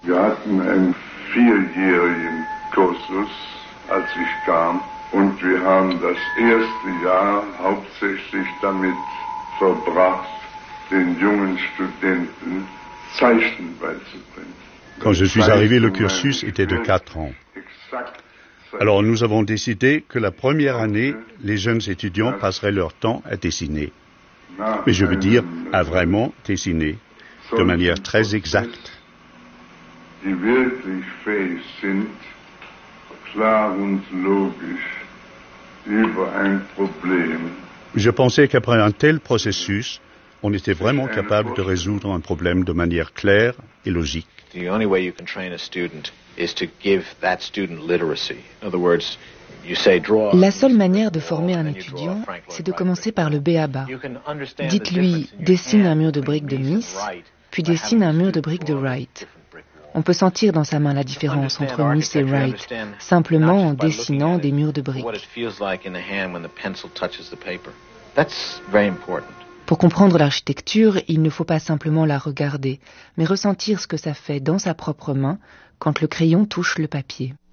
Wir hatten einen 4-jährigen Kursus, als ich kam, und wir haben das erste Jahr hauptsächlich damit verbracht, den jungen Studenten Zeichen beizubringen. Quand je suis arrivé, le cursus était de 4 ans. Alors nous avons décidé que la première année, les jeunes étudiants passeraient leur temps à dessiner. Mais je veux dire, à vraiment dessiner, de manière très exacte. Die wirklich fähig sind, klar und logisch über ein Problem. Je pensais qu'après un tel processus, on était vraiment capable de résoudre un problème de manière claire et logique. The only way you can train a student is to give that student literacy. In other words, you say draw. La seule manière de former un étudiant, c'est de commencer par le b.a.-ba. Dites-lui, dessine un mur de briques de Miss, puis dessine un mur de briques de Wright. On peut sentir dans sa main la différence entre Miss et Wright, simplement en dessinant des murs de briques. Pour comprendre l'architecture, il ne faut pas simplement la regarder, mais ressentir ce que ça fait dans sa propre main quand le crayon touche le papier.